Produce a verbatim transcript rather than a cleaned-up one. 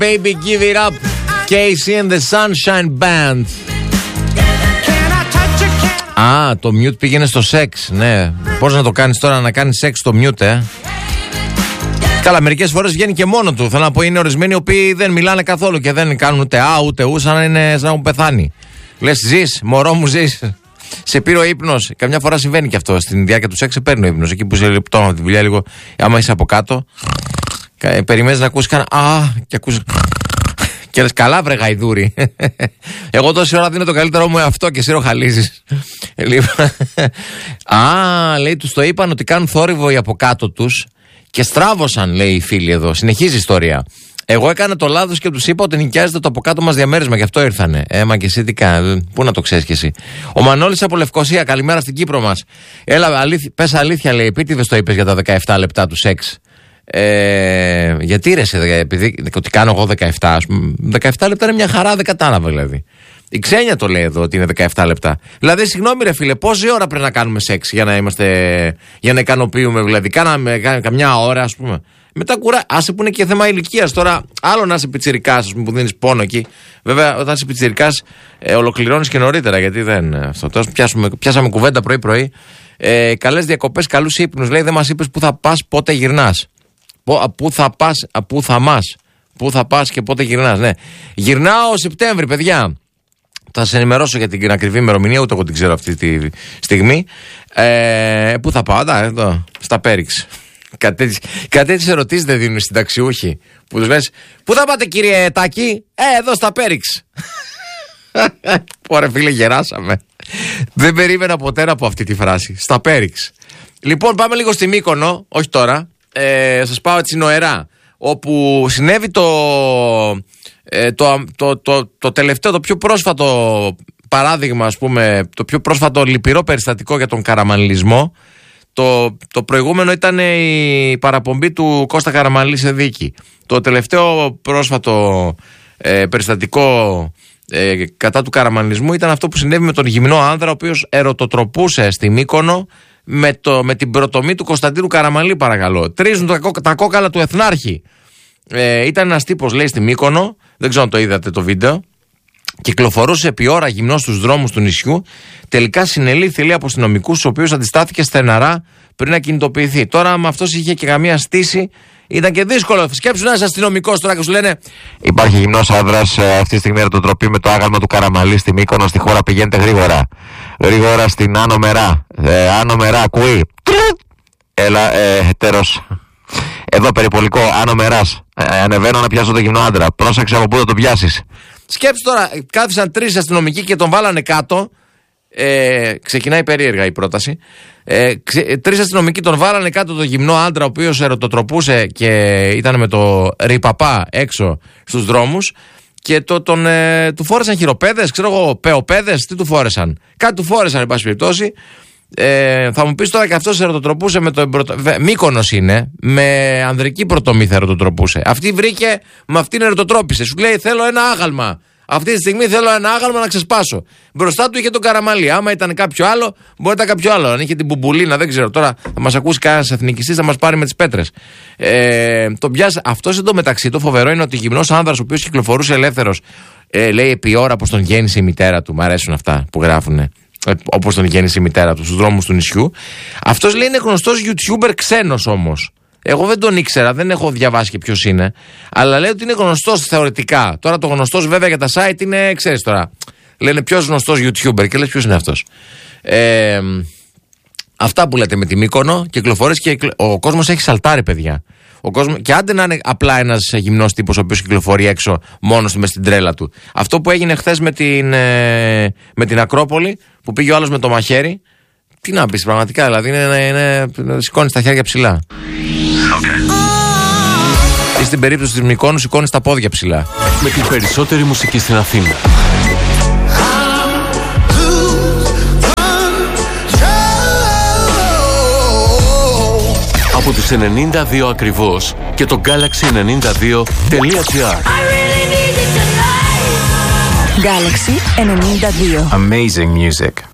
Baby Give It Up. Casey and the Sunshine Band. Α, το mute πήγαινε στο σεξ. Ναι. Πώς να το κάνεις τώρα, να κάνεις σεξ στο mute, ε? Καλά, μερικές φορές βγαίνει και μόνο του. Θέλω να πω, είναι ορισμένοι οι οποίοι δεν μιλάνε καθόλου και δεν κάνουν ούτε α ούτε ου, σαν να, είναι, σαν να έχουν πεθάνει. Λες, ζεις, μωρό μου, ζεις. Σε πήρε ο ύπνος. Καμιά φορά συμβαίνει και αυτό. Στην διάρκεια του σεξ σε παίρνει ο ύπνος. Εκεί που σε λεπτό από τη δουλειά, λίγο, άμα είσαι από κάτω, περιμένεις να ακούσεις κανένα α και ακούς. Και λες, καλά βρε γαϊδούρι. Εγώ τόση ώρα δίνω το καλύτερό μου αυτό και εσύ ροχαλίζεις. Α, λέει, τους το είπαν ότι κάνουν θόρυβο οι από κάτω τους και στράβωσαν, λέει η φίλη εδώ. Συνεχίζει η ιστορία. Εγώ έκανα το λάθος και τους είπα ότι νοικιάζεται το από κάτω μας διαμέρισμα, γι' αυτό ήρθανε. Ε, μα και εσύ τι κάνεις, πού να το ξέρεις κι εσύ. Ο Μανώλης από Λευκοσία, καλημέρα στην Κύπρο μας. Έλα, αλήθη, πες αλήθεια, λέει, επίτηδες το είπες για τα δεκαεπτά λεπτά του σεξ. Ε, γιατί ρε, επειδή ότι κάνω εγώ δεκαεπτά, ας πούμε, δεκαεπτά λεπτά είναι μια χαρά, δεν κατάλαβα δηλαδή. Η Ξένια το λέει εδώ ότι είναι δεκαεπτά λεπτά. Δηλαδή, συγγνώμη ρε φίλε, πόση ώρα πρέπει να κάνουμε σεξ για να είμαστε, για να ικανοποιούμε, δηλαδή. Κάναμε καμιά ώρα, ας πούμε. Μετά κουρά, άσε που είναι και θέμα ηλικίας. Τώρα, άλλο να είσαι πιτσιρικάς, ας πούμε, που δίνεις πόνο εκεί. Βέβαια, όταν είσαι πιτσιρικάς, ε, ολοκληρώνεις και νωρίτερα, γιατί δεν. Αυτό. Τώρα πιάσουμε, πιάσαμε κουβέντα πρωί-πρωί. Ε, καλές διακοπές, καλούς ύπνους. Λέει, δεν μας είπες πού θα πας, πότε γυρνάς. Πού θα πας, πού θα μας. Πού θα πας και πότε γυρνάς, ναι. Γυρνάω Σεπτέμβρη, παιδιά. Θα σας ενημερώσω για την ακριβή ημερομηνία, ούτε εγώ την ξέρω αυτή τη στιγμή. Ε, πού θα πάω, εδώ, στα Πέριξ. Κάτι τέτοιες ερωτήσεις δεν δίνουν στην ταξιούχη. Που τους λες, πού θα πάτε κύριε Τάκη? Ε, εδώ στα Πέριξ. Ωραία φίλε, γεράσαμε. Δεν περίμενα ποτέ από αυτή τη φράση. Στα Πέριξ. Λοιπόν, πάμε λίγο στη Μύκονο, όχι τώρα. Ε, σας πάω έτσι νοερά. Όπου συνέβη το, ε, το, το, το, το τελευταίο, το πιο πρόσφατο παράδειγμα, ας πούμε, το πιο πρόσφατο λυπηρό περιστατικό για τον καραμανλισμό. Το, το προηγούμενο ήταν η παραπομπή του Κώστα Καραμανλή σε δίκη. Το τελευταίο πρόσφατο ε, περιστατικό ε, κατά του καραμανλισμού ήταν αυτό που συνέβη με τον γυμνό άνδρα, ο οποίος ερωτοτροπούσε στη Μύκονο με, το, με την προτομή του Κωνσταντίνου Καραμανλή, παρακαλώ. Τρίζουν τα, τα κόκαλα του Εθνάρχη. Ε, ήταν ένας τύπος, λέει, στη Μύκονο, δεν ξέρω αν το είδατε το βίντεο. Κυκλοφορούσε επί ώρα γυμνός στους δρόμους του νησιού. Τελικά συνελήφθη, λέει, από αστυνομικούς, στους οποίους αντιστάθηκε στεναρά πριν να κινητοποιηθεί. Τώρα, με αυτός είχε και καμία στήση, ήταν και δύσκολο. Σκέψου να είσαι αστυνομικός τώρα και σου λένε: υπάρχει γυμνός άνδρας ε, αυτή τη στιγμή ερωτοτροπή με το άγαλμα του Καραμανλή στη Μύκονο, στη χώρα. Πηγαίνετε γρήγορα. Γρήγορα στην Άνω Μερά. Ε, Άνω Μερά, ακούει. Έλα, ε, τέρος. Εδώ περιπολικό, Άνω Μεράς. Ε, ανεβαίνω να πιάσω το γυμνό άνδρα. Πρόσεξε από πού θα το πιάσεις. Σκέψου τώρα, κάθισαν τρεις αστυνομικοί και τον βάλανε κάτω. Ε, ξεκινάει περίεργα η πρόταση. Ε, ξε, τρεις αστυνομικοί τον βάλανε κάτω το γυμνό άντρα, ο οποίος ερωτοτροπούσε και ήταν με το ρηπαπά έξω στους δρόμους. Και το, τον, ε, του φόρεσαν χειροπέδες, ξέρω εγώ, πεοπέδες, τι του φόρεσαν. Κάτι του φόρεσαν, εν πάση περιπτώσει. Ε, θα μου πεις τώρα και αυτός ερωτοτροπούσε με το εμπρωτο... Μύκονος είναι, με ανδρική πρωτομή θα ερωτοτροπούσε. Αυτή βρήκε, με αυτήν ερωτοτρόπησε. Σου λέει: θέλω ένα άγαλμα. Αυτή τη στιγμή θέλω ένα άγαλμα να ξεσπάσω. Μπροστά του είχε τον Καραμανλή. Άμα ήταν κάποιο άλλο, μπορεί να ήταν κάποιο άλλο. Αν είχε την Μπουμπουλίνα, δεν ξέρω. Τώρα θα μας ακούσει κανένας εθνικιστής, θα μας πάρει με τις πέτρες. Ε, τον πιάσε. Αυτός εντωμεταξύ, το φοβερό είναι ότι γυμνός άνδρας, ο οποίος κυκλοφορούσε ελεύθερος, ε, λέει επί ώρα πως τον γέννησε η μητέρα του. Μ' αρέσουν αυτά που γράφουνε. Όπως τον γέννησε η μητέρα του στους δρόμους του νησιού. Αυτός, λέει, είναι γνωστός YouTuber ξένος όμως. Εγώ δεν τον ήξερα, δεν έχω διαβάσει και ποιος είναι. Αλλά λέει ότι είναι γνωστός θεωρητικά. Τώρα το γνωστός βέβαια για τα site είναι, ξέρεις τώρα. Λένε ποιος γνωστός YouTuber και λες ποιος είναι αυτός. Ε, αυτά που λέτε με τη Μύκονο, κυκλοφορείς και ο κόσμος έχει σαλτάρει, παιδιά. Ο κόσμος, και άντε να είναι απλά ένας γυμνός τύπος ο οποίος κυκλοφορεί έξω μόνος του μες στην τρέλα του. Αυτό που έγινε χθες με την, ε, με την Ακρόπολη, που πήγε ο άλλος με το μαχαίρι. Τι να πεις, πραγματικά, δηλαδή είναι, είναι, είναι, σηκώνεις τα χέρια ψηλά. Okay. Ή στην περίπτωση της Μυκόνου σηκώνεις τα πόδια ψηλά. Με την περισσότερη μουσική στην Αθήνα. Από τους ενενήντα δύο ακριβώς και το Galaxy ενενήντα δύο τελεία τζι άρ. Galaxy ενενήντα δύο. Amazing music.